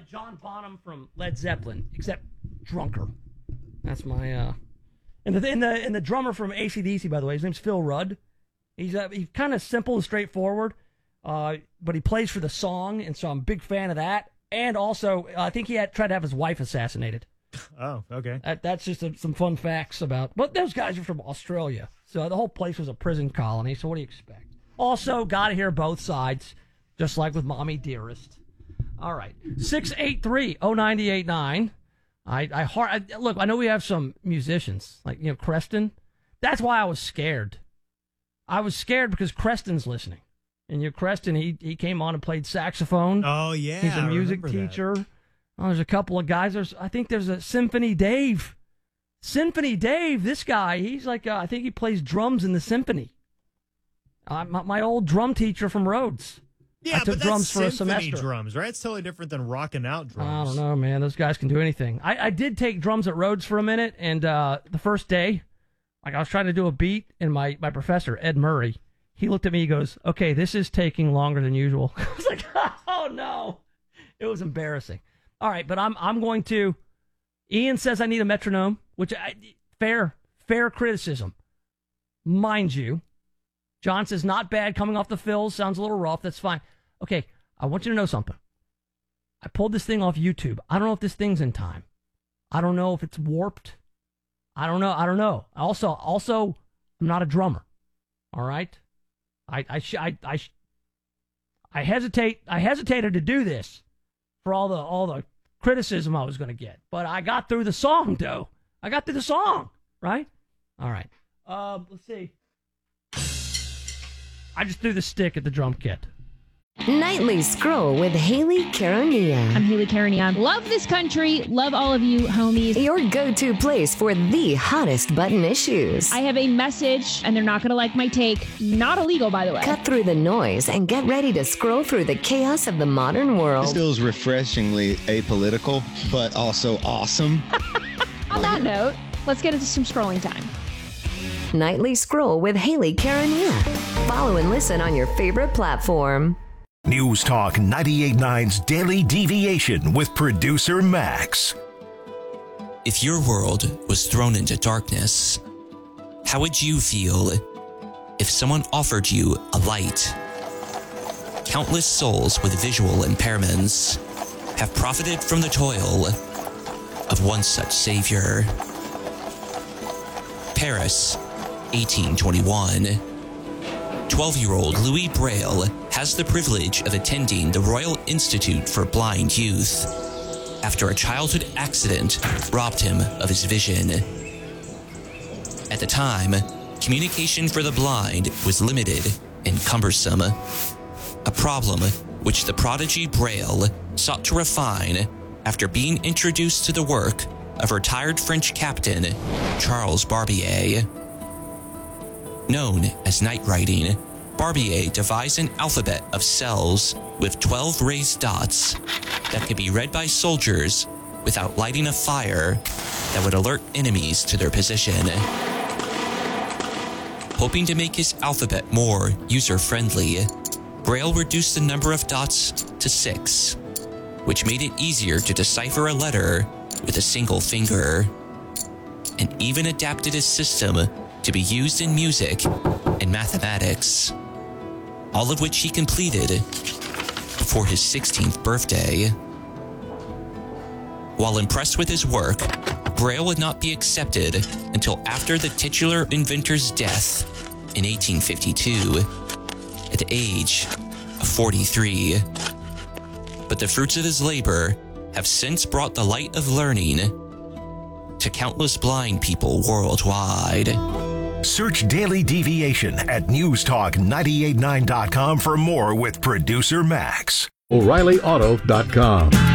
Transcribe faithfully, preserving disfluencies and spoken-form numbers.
John Bonham from Led Zeppelin, except drunker. That's my, uh... And the, and the, and the drummer from A C D C, by the way, his name's Phil Rudd. He's, uh, he's kind of simple and straightforward, uh, but he plays for the song, and so I'm a big fan of that. And also, uh, I think he had tried to have his wife assassinated. Oh, okay. That, that's just a, some fun facts about... But those guys are from Australia, so the whole place was a prison colony, so what do you expect? Also, got to hear both sides, just like with Mommy Dearest. All right. six eight three, oh nine eight nine. I, I, hard, I Look, I know we have some musicians, like, you know, Creston. That's why I was scared. I was scared because Creston's listening. And you know, Creston, he, he came on and played saxophone. Oh, yeah. He's a music teacher. Oh, there's a couple of guys. There's, I think there's a Symphony Dave. Symphony Dave, this guy, he's like, uh, I think he plays drums in the symphony. Uh, my, my old drum teacher from Rhodes. Yeah, I took but that's drums for a symphony semester. drums, right? It's totally different than rocking out drums. I don't know, man. Those guys can do anything. I, I did take drums at Rhodes for a minute, and uh, the first day, like I was trying to do a beat, and my, my professor, Ed Murray, he looked at me, he goes, okay, this is taking longer than usual. I was like, oh, no. It was embarrassing. All right, but I'm I'm going to, Ian says I need a metronome, which, I, fair, fair criticism. Mind you, John says not bad, coming off the fills, sounds a little rough, that's fine. Okay, I want you to know something. I pulled this thing off YouTube. I don't know if this thing's in time. I don't know if it's warped. I don't know. I don't know. Also, also, I'm not a drummer. All right? I I sh- I I, sh- I hesitate I hesitated to do this for all the all the criticism I was going to get. But I got through the song, though. I got through the song, right? All right. Um, let's see. I just threw the stick at the drum kit. Nightly Scroll with Haley Caronia. I'm Haley Caronia. Love this country. Love all of you, homies. Your go-to place for the hottest button issues. I have a message, and they're not going to like my take. Not illegal, by the way. Cut through the noise and get ready to scroll through the chaos of the modern world. This feels refreshingly apolitical, but also awesome. On that note, let's get into some scrolling time. Nightly Scroll with Haley Caronia. Follow and listen on your favorite platform. News Talk ninety-eight point nine's Daily Deviation with producer Max. If your world was thrown into darkness, how would you feel if someone offered you a light? Countless souls with visual impairments have profited from the toil of one such savior. Paris, eighteen twenty-one. twelve-year-old Louis Braille has the privilege of attending the Royal Institute for Blind Youth after a childhood accident robbed him of his vision. At the time, communication for the blind was limited and cumbersome, a problem which the prodigy Braille sought to refine after being introduced to the work of retired French captain Charles Barbier. Known as night writing, Barbier devised an alphabet of cells with twelve raised dots that could be read by soldiers without lighting a fire that would alert enemies to their position. Hoping to make his alphabet more user-friendly, Braille reduced the number of dots to six, which made it easier to decipher a letter with a single finger, and even adapted his system to be used in music and mathematics, all of which he completed before his sixteenth birthday. While impressed with his work, Braille would not be accepted until after the titular inventor's death in eighteen fifty-two, at the age of forty-three. But the fruits of his labor have since brought the light of learning to countless blind people worldwide. Search Daily Deviation at news talk nine eight nine dot com for more with producer Max. O'Reilly Auto dot com.